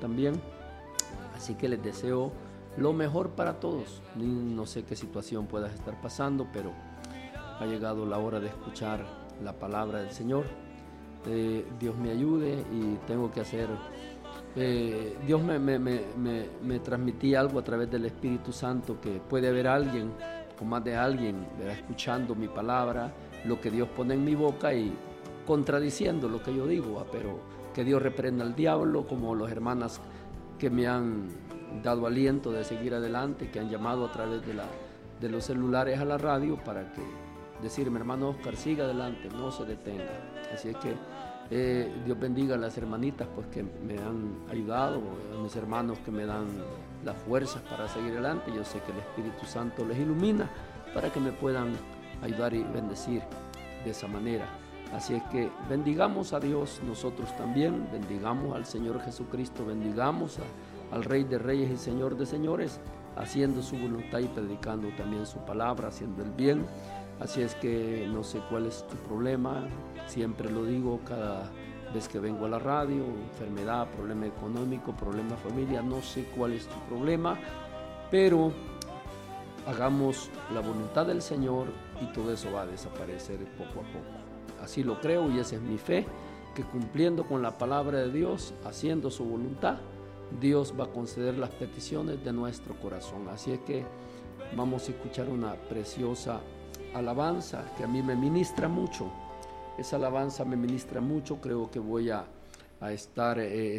también. Así que les deseo lo mejor para todos. No sé qué situación puedas estar pasando, pero ha llegado la hora de escuchar la palabra del Señor. Dios me ayude y tengo que hacer... Dios me transmitía algo a través del Espíritu Santo, que puede haber alguien o más de alguien, ¿verdad?, escuchando mi palabra, lo que Dios pone en mi boca y contradiciendo lo que yo digo, pero que Dios reprenda al diablo, como las hermanas que me han dado aliento de seguir adelante, que han llamado a través de los celulares a la radio para que decirme: hermano Oscar, siga adelante, no se detenga. Así es que Dios bendiga a las hermanitas pues que me han ayudado, a mis hermanos que me dan las fuerzas para seguir adelante. Yo sé que el Espíritu Santo les ilumina para que me puedan ayudar y bendecir de esa manera. Así es que bendigamos a Dios nosotros también, bendigamos al Señor Jesucristo, bendigamos al Rey de Reyes y Señor de Señores, haciendo su voluntad y predicando también su palabra, haciendo el bien. Así es que no sé cuál es tu problema, siempre lo digo cada vez que vengo a la radio: enfermedad, problema económico, problema familia, no sé cuál es tu problema, pero hagamos la voluntad del Señor y todo eso va a desaparecer poco a poco. Así lo creo y esa es mi fe, que cumpliendo con la palabra de Dios, haciendo su voluntad, Dios va a conceder las peticiones de nuestro corazón. Así es que vamos a escuchar una preciosa alabanza que a mí me ministra mucho. Esa alabanza me ministra mucho. Creo que voy a estar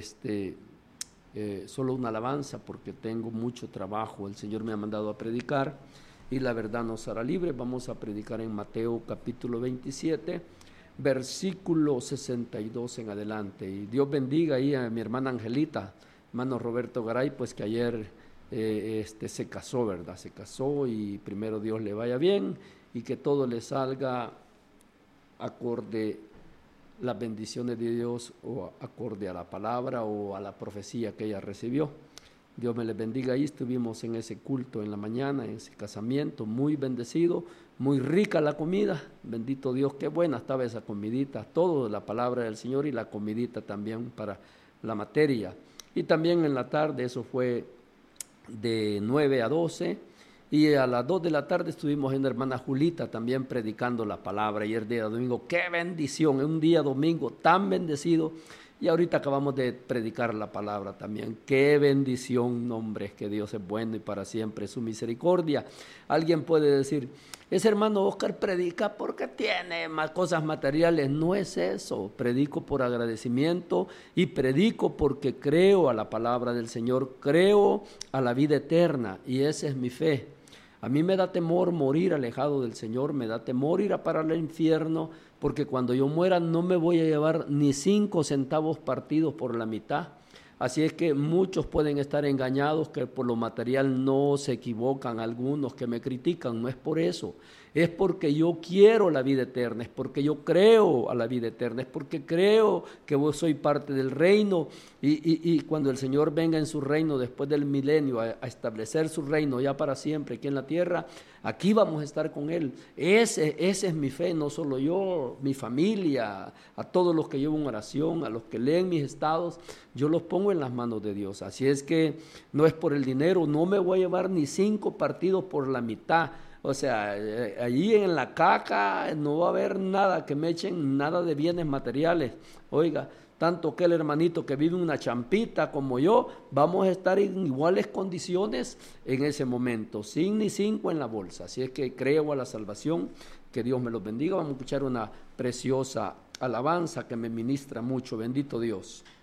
solo una alabanza porque tengo mucho trabajo. El Señor me ha mandado a predicar y la verdad nos hará libre. Vamos a predicar en Mateo capítulo 27, versículo 62 en adelante. Y Dios bendiga ahí a mi hermana Angelita, hermano Roberto Garay, pues que ayer se casó, ¿verdad? Se casó y primero Dios le vaya bien y que todo le salga acorde las bendiciones de Dios o acorde a la palabra o a la profecía que ella recibió. Dios me les bendiga. Ahí estuvimos en ese culto en la mañana, en ese casamiento, muy bendecido, muy rica la comida, bendito Dios, qué buena estaba esa comidita, todo de la palabra del Señor y la comidita también para la materia. Y también en la tarde, eso fue de 9 a 12, y a las 2 de la tarde estuvimos en hermana Julita también predicando la palabra. Ayer día domingo, qué bendición, un día domingo tan bendecido. Y ahorita acabamos de predicar la palabra también. Qué bendición, hombre, que Dios es bueno y para siempre su misericordia. Alguien puede decir: ese hermano Oscar predica porque tiene más cosas materiales. No es eso. Predico por agradecimiento y predico porque creo a la palabra del Señor, creo a la vida eterna y esa es mi fe. A mí me da temor morir alejado del Señor, me da temor ir a parar al infierno, porque cuando yo muera no me voy a llevar ni 5 centavos partidos por la mitad. Así es que muchos pueden estar engañados que por lo material no se equivocan, algunos que me critican, no es por eso. Es porque yo quiero la vida eterna, es porque yo creo a la vida eterna, es porque creo que vos soy parte del reino y cuando el Señor venga en su reino después del milenio a establecer su reino ya para siempre aquí en la tierra, aquí vamos a estar con Él. Esa es mi fe, no solo yo, mi familia, a todos los que llevo en oración, a los que leen mis estados, yo los pongo en las manos de Dios. Así es que no es por el dinero, no me voy a llevar ni 5 partidos por la mitad. O sea, allí en la caca no va a haber nada que me echen, nada de bienes materiales. Oiga, tanto que el hermanito que vive en una champita como yo, vamos a estar en iguales condiciones en ese momento, sin ni 5 en la bolsa. Así es que creo a la salvación, que Dios me los bendiga. Vamos a escuchar una preciosa alabanza que me ministra mucho. Bendito Dios.